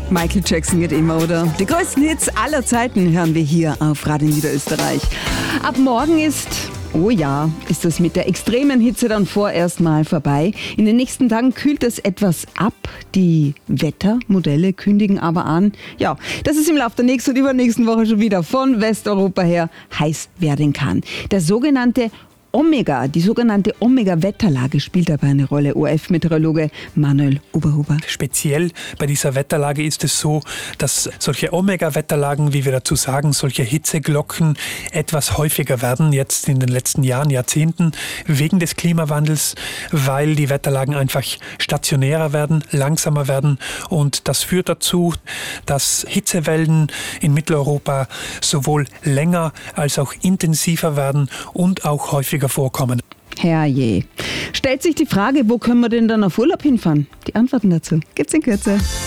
Michael Jackson geht immer, oder? Die größten Hits aller Zeiten hören wir hier auf Radio Niederösterreich. Ab morgen ist das mit der extremen Hitze dann vorerst mal vorbei. In den nächsten Tagen kühlt es etwas ab. Die Wettermodelle kündigen aber an, dass es im Laufe der nächsten und übernächsten Woche schon wieder von Westeuropa her heiß werden kann. Die sogenannte Omega-Wetterlage spielt dabei eine Rolle. ORF-Meteorologe Manuel Oberhuber. Speziell bei dieser Wetterlage ist es so, dass solche Omega-Wetterlagen, wie wir dazu sagen, solche Hitzeglocken etwas häufiger werden, jetzt in den letzten Jahren, Jahrzehnten, wegen des Klimawandels, weil die Wetterlagen einfach stationärer werden, langsamer werden. Und das führt dazu, dass Hitzewellen in Mitteleuropa sowohl länger als auch intensiver werden und auch häufiger vorkommen. Herrje. Stellt sich die Frage, wo können wir denn dann auf Urlaub hinfahren? Die Antworten dazu gibt's in Kürze.